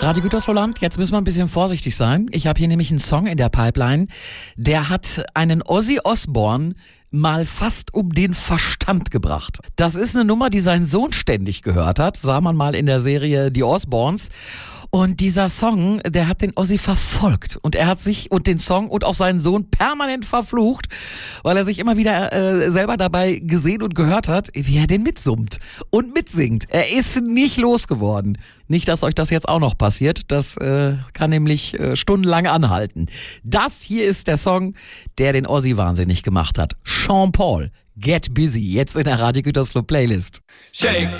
Radio Gütersloh, jetzt müssen wir ein bisschen vorsichtig sein. Ich habe hier nämlich einen Song in der Pipeline, der hat einen Ozzy Osbourne mal fast um den Verstand gebracht. Das ist eine Nummer, die sein Sohn ständig gehört hat, sah man mal in der Serie Die Osbournes. Und dieser Song, der hat den Ozzy verfolgt. Und er hat sich und den Song und auch seinen Sohn permanent verflucht, weil er sich immer wieder selber dabei gesehen und gehört hat, wie er den mitsummt und mitsingt. Er ist nicht losgeworden. Nicht, dass euch das jetzt auch noch passiert. Das kann nämlich stundenlang anhalten. Das hier ist der Song, der den Ozzy wahnsinnig gemacht hat. Sean Paul, Get Busy, jetzt in der Radio Gütersloh Playlist. Shake